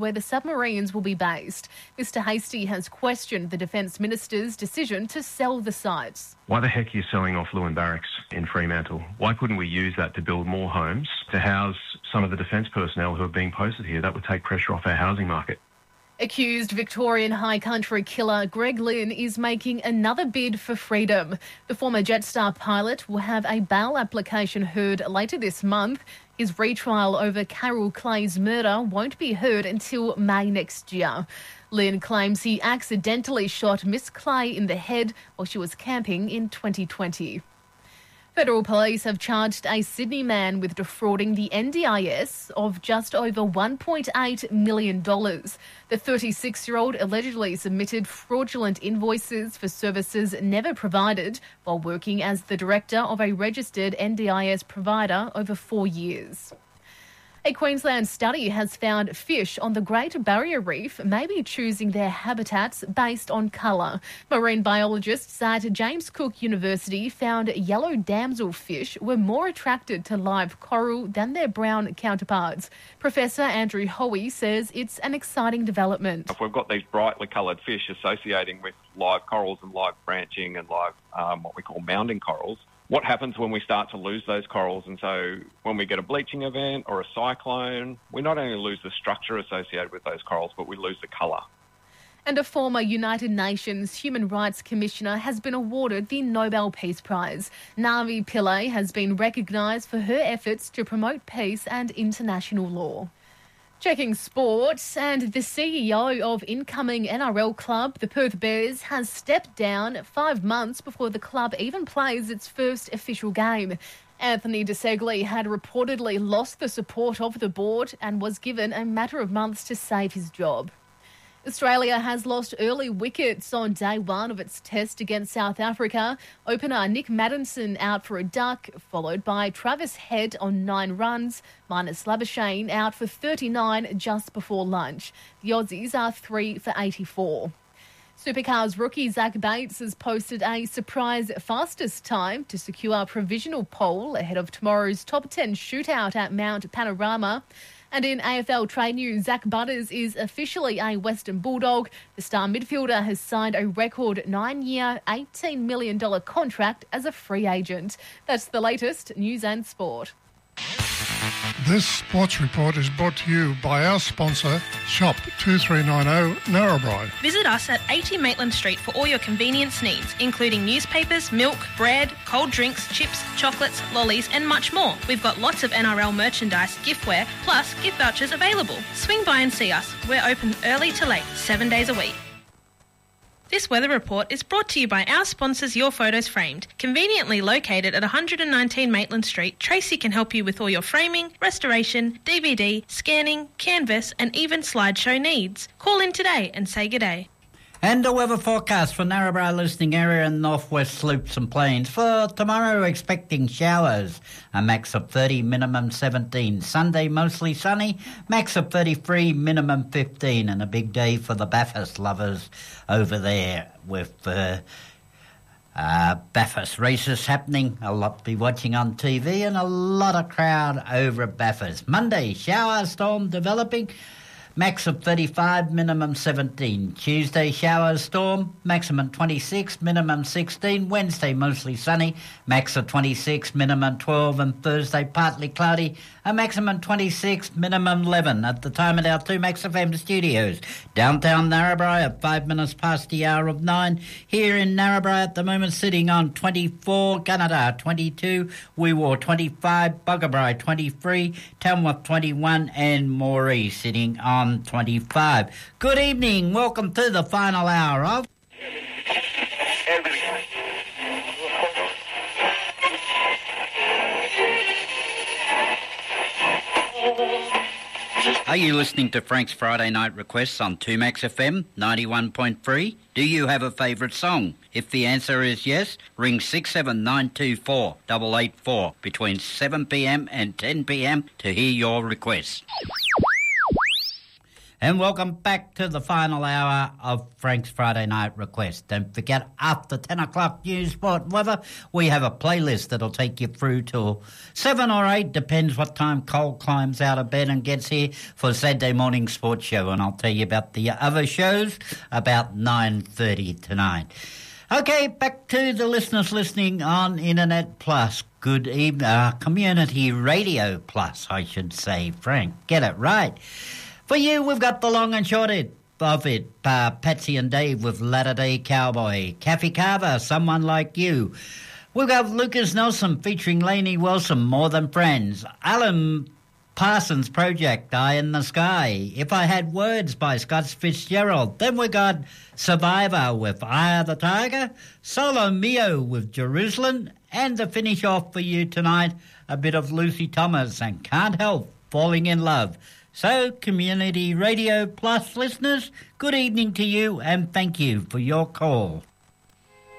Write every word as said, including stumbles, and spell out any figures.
where the submarines will be based. Mister Hastie has questioned the Defence Minister's decision to sell the sites. Why the heck are you selling off Lewin Barracks in Fremantle? Why couldn't we use that to build more homes to house some of the defence personnel who are being posted here? That would take pressure off our housing market. Accused Victorian High Country killer Greg Lynn is making another bid for freedom. The former Jetstar pilot will have a bail application heard later this month. His retrial over Carol Clay's murder won't be heard until May next year. Lynn claims he accidentally shot Miss Clay in the head while she was camping in twenty twenty. Federal police have charged a Sydney man with defrauding the N D I S of just over one point eight million dollars. The thirty-six-year-old allegedly submitted fraudulent invoices for services never provided while working as the director of a registered N D I S provider over four years. A Queensland study has found fish on the Great Barrier Reef may be choosing their habitats based on colour. Marine biologists at James Cook University found yellow damselfish were more attracted to live coral than their brown counterparts. Professor Andrew Hoey says it's an exciting development. If we've got these brightly coloured fish associating with live corals and live branching and live um, what we call mounding corals, what happens when we start to lose those corals? And so when we get a bleaching event or a cyclone, we not only lose the structure associated with those corals, but we lose the colour. And a former United Nations Human Rights Commissioner has been awarded the Nobel Peace Prize. Navi Pillay has been recognised for her efforts to promote peace and international law. Checking sports, and the C E O of incoming N R L club, the Perth Bears, has stepped down five months before the club even plays its first official game. Anthony De Segli had reportedly lost the support of the board and was given a matter of months to save his job. Australia has lost early wickets on day one of its test against South Africa. Opener Nick Maddinson out for a duck, followed by Travis Head on nine runs. Marnus Labuschagne out for thirty-nine just before lunch. The Aussies are three for eighty-four. Supercars rookie Zach Bates has posted a surprise fastest time to secure provisional pole ahead of tomorrow's top ten shootout at Mount Panorama. And in A F L trade news, Zach Butters is officially a Western Bulldog. The star midfielder has signed a record nine-year, eighteen million dollars contract as a free agent. That's the latest news and sport. This sports report is brought to you by our sponsor, Shop two three nine zero Narrabri. Visit us at eighty Maitland Street for all your convenience needs, including newspapers, milk, bread, cold drinks, chips, chocolates, lollies and much more. We've got lots of N R L merchandise, giftware, plus gift vouchers available. Swing by and see us. We're open early to late, seven days a week. This weather report is brought to you by our sponsors Your Photos Framed. Conveniently located at one hundred nineteen Maitland Street, Tracy can help you with all your framing, restoration, D V D, scanning, canvas and even slideshow needs. Call in today and say good day. And the weather forecast for Narrabri listening area and northwest slopes and plains. For tomorrow, expecting showers. A max of thirty, minimum seventeen. Sunday, mostly sunny. Max of thirty-three, minimum fifteen. And a big day for the Bathurst lovers over there with uh, uh, Bathurst races happening. A lot to be watching on T V and a lot of crowd over at Bathurst. Monday, shower storm developing. Max of thirty-five, minimum seventeen. Tuesday, shower storm, maximum twenty-six, minimum sixteen. Wednesday, mostly sunny, max of twenty-six, minimum twelve. And Thursday, partly cloudy, a maximum twenty-six, minimum eleven. At the time at our two Max F M studios, downtown Narrabri at five minutes past the hour of nine. Here in Narrabri at the moment, sitting on twenty-four, Gunnedah twenty-two, Wee-Waa twenty-five, Bugabri twenty-three, Tamworth twenty-one, and Moree sitting on twenty-five. Good evening. Welcome to the final hour of... Are you listening to Frank's Friday Night Requests on two Max F M ninety-one point three? Do you have a favourite song? If the answer is yes, ring six seven nine two four eight eight four between seven p m and ten p m to hear your request. And welcome back to the final hour of Frank's Friday Night Request. Don't forget, after ten o'clock news, sport, weather, we have a playlist that'll take you through till seven or eight, depends what time Cole climbs out of bed and gets here for Saturday morning sports show. And I'll tell you about the other shows about nine thirty tonight. Okay, back to the listeners listening on Internet Plus. Good evening, uh, Community Radio Plus, I should say, Frank. Get it right. For you, we've got the long and short of it. Uh, Patsy and Dave with Latter Day Cowboy. Kathy Carver, Someone Like You. We've got Lucas Nelson featuring Lainey Wilson, More Than Friends. Alan Parsons Project, Eye in the Sky. If I Had Words by Scott Fitzgerald. Then we got Survivor with Eye of the Tiger. Solo Mio with Jerusalem. And to finish off for you tonight, a bit of Lucy Thomas and Can't Help Falling in Love. So, Community Radio Plus listeners, good evening to you and thank you for your call.